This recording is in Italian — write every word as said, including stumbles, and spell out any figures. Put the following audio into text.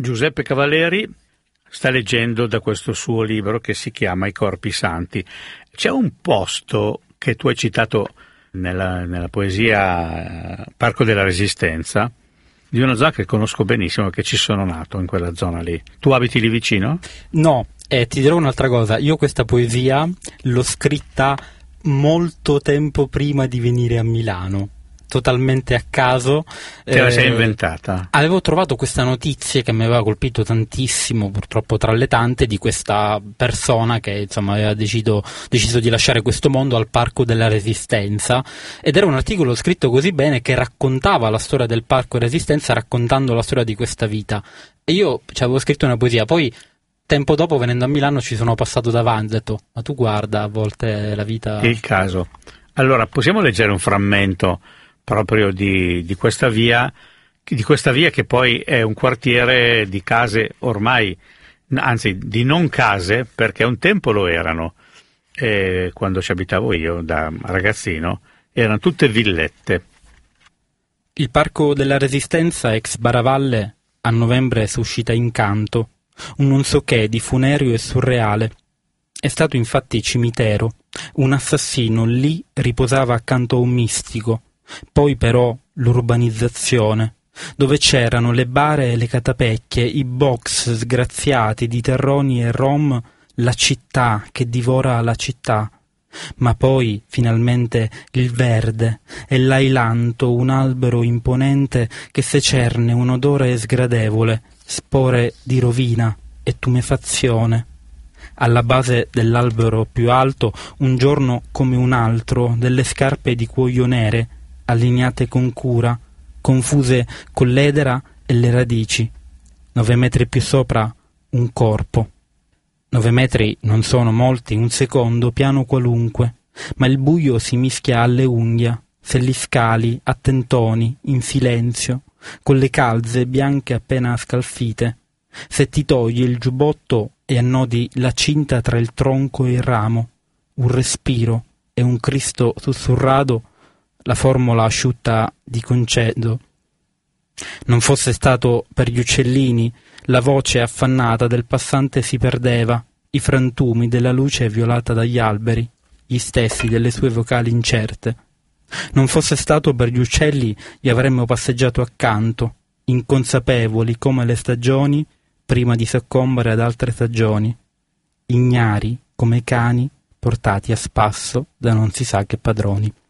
Giuseppe Cavaleri sta leggendo da questo suo libro che si chiama I corpi santi. C'è un posto che tu hai citato nella, nella poesia Parco della Resistenza, di una zona che conosco benissimo, che ci sono nato in quella zona lì. Tu abiti lì vicino? No, e ti dirò un'altra cosa, io questa poesia l'ho scritta molto tempo prima di venire a Milano, totalmente a caso. Te la sei inventata? Avevo trovato questa notizia che mi aveva colpito tantissimo, purtroppo tra le tante, di questa persona che insomma aveva deciso, deciso di lasciare questo mondo al Parco della Resistenza, ed era un articolo scritto così bene che raccontava la storia del Parco Resistenza raccontando la storia di questa vita, e io ci avevo scritto una poesia. Poi tempo dopo, venendo a Milano, ci sono passato davanti, ho detto ma tu guarda, a volte la vita... Il caso. Allora, possiamo leggere un frammento proprio di, di questa via, di questa via che poi è un quartiere di case ormai, anzi di non case, perché un tempo lo erano, e quando ci abitavo io da ragazzino erano tutte villette. Il Parco della Resistenza ex Baravalle a novembre suscita incanto, un non so che di funereo e surreale. È stato infatti cimitero, un assassino lì riposava accanto a un mistico. Poi però l'urbanizzazione, dove c'erano le bare e le catapecchie, i box sgraziati di terroni e rom, la città che divora la città. Ma poi finalmente il verde e l'ailanto, un albero imponente che secerne un odore sgradevole, spore di rovina e tumefazione. Alla base dell'albero più alto, un giorno come un altro, delle scarpe di cuoio nere, allineate con cura, confuse con l'edera e le radici. Nove metri più sopra, un corpo. Nove metri non sono molti, un secondo, piano qualunque, ma il buio si mischia alle unghie, se li scali a tentoni, in silenzio, con le calze bianche appena scalfite. Se ti togli il giubbotto e annodi la cinta tra il tronco e il ramo, un respiro e un Cristo sussurrato, la formula asciutta di concedo. Non fosse stato per gli uccellini, la voce affannata del passante si perdeva, i frantumi della luce violata dagli alberi, gli stessi delle sue vocali incerte. Non fosse stato per gli uccelli, gli avremmo passeggiato accanto, inconsapevoli come le stagioni, prima di soccombere ad altre stagioni, ignari come cani portati a spasso da non si sa che padroni.